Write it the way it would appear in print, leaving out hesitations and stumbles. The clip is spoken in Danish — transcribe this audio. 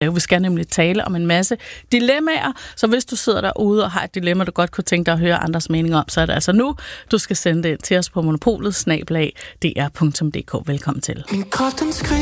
lave. Vi skal nemlig tale om en masse dilemmaer, så hvis du sidder derude og har et dilemma, du godt kunne tænke dig at høre andres mening om, så er det altså nu, du skal sende det til os på monopolet @dr.dk. Velkommen til.